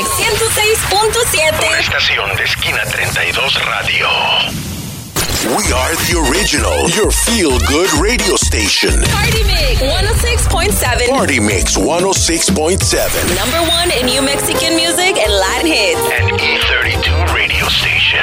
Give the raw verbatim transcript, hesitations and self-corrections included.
Mix ciento seis punto siete. Una estación de Esquina treinta y dos Radio. We are the original, your feel-good radio station. Party Mix one oh six point seven. Party Mix one oh six point seven. Number one in New Mexican music and Latin hits. And E thirty-two radio station.